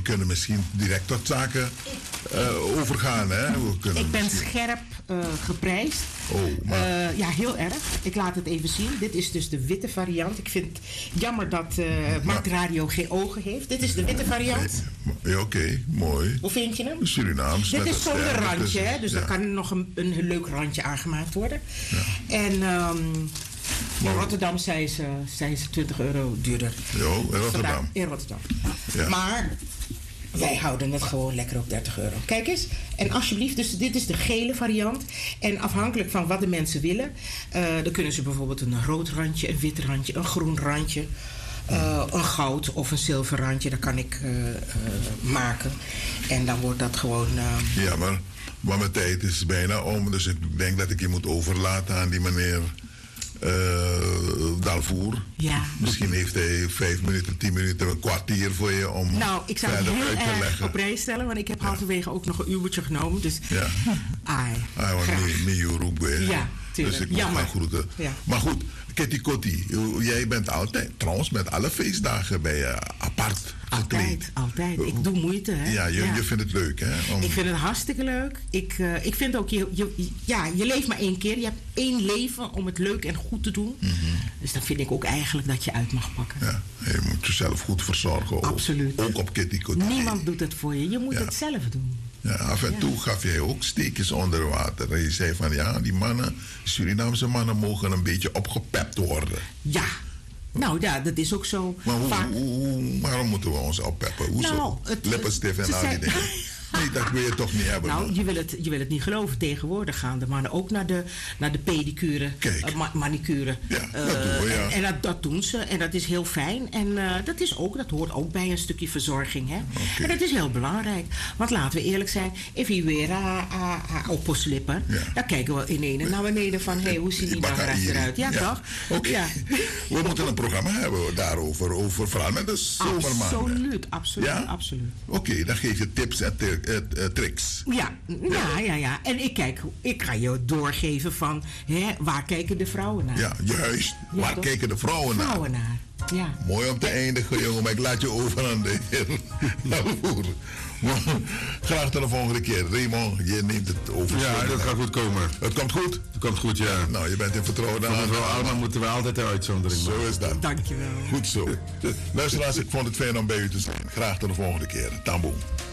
kunnen misschien direct tot zaken overgaan. Hè? Ik ben scherp geprijsd. Oh, maar... ja, heel erg. Ik laat het even zien. Dit is dus de witte variant. Ik vind het jammer dat Maakt Radio geen ogen heeft. Dit is de witte variant. Ja, oké, mooi. Hoe vind je hem? Surinaams. Dit is zonder randje, hè? Dus ja. er kan nog een leuk randje aangemaakt worden. Ja. En in Rotterdam zijn ze 20 euro duurder. Jo, in Rotterdam. In Rotterdam. Ja. Maar wij houden het gewoon lekker op 30 euro. Kijk eens. En alsjeblieft, dus dit is de gele variant. En afhankelijk van wat de mensen willen, dan kunnen ze bijvoorbeeld een rood randje, een wit randje, een groen randje, een goud of een zilver randje. Dat kan ik maken. En dan wordt dat gewoon... Ja, maar mijn tijd is bijna om. Dus ik denk dat ik je moet overlaten aan die meneer Dalvoer. Ja. Misschien heeft hij 5 minuten, 10 minuten, een kwartier voor je om ik zou het heel erg op prijs stellen, want ik heb halverwege ook nog een uurtje genomen. Dus ja. graag. Ja, tuurlijk. Dus ik moet gaan groeten. Ja. Maar goed, Kitty Kotti, jij bent altijd, trouwens met alle feestdagen ben je apart gekleed. Altijd. Ik doe moeite, hè. Ja, je vindt het leuk, hè? Ik vind het hartstikke leuk. Ik vind ook, je leeft maar 1 keer. Je hebt 1 leven om het leuk en goed te doen. Mm-hmm. Dus dan vind ik ook eigenlijk dat je uit mag pakken. Ja, je moet jezelf goed verzorgen. Absoluut. Ook op Kitty Kotti. Niemand doet het voor je. Je moet het zelf doen. Ja, af en toe gaf jij ook steekjes onder water. En je zei van ja, die mannen, Surinaamse mannen mogen een beetje opgepept worden. Ja. Nou ja, dat is ook zo. Maar waarom moeten we ons oppeppen? Hoezo? Lippenstift en al die dingen. Nee, dat wil je toch niet hebben. Nou, je wil het niet geloven. Tegenwoordig gaan de mannen ook naar de pedicure, manicure. Ja, dat doen we, ja. En dat doen ze. En dat is heel fijn. En dat hoort ook bij een stukje verzorging. Hè? Okay. En dat is heel belangrijk. Want laten we eerlijk zijn. If je weer opposlippen, dan kijken we ineens naar beneden van, hoe ziet die dagreis eruit? Ja, toch? Okay. Ja. We moeten een programma hebben daarover. Vooral met de zomermaanden. Absoluut. Oké, dan geef je tips en tricks. Ja. En ik ga je doorgeven van waar kijken de vrouwen naar? Ja, juist. Ja, waar kijken de vrouwen naar? Ja. Mooi om te eindigen, jongen, maar ik laat je over aan de heer Dalvoer. Graag tot de volgende keer. Raymond, je neemt het over. Ja, dat gaat goed komen. Het komt goed? Het komt goed, ja. Nou, je bent in vertrouwen. Voor mevrouw Alma moeten we altijd de uitzondering maken. Zo is dat. Dankjewel. Goed zo. Luisteraars, ik vond het fijn om bij u te zijn. Graag tot de volgende keer. Tamboe.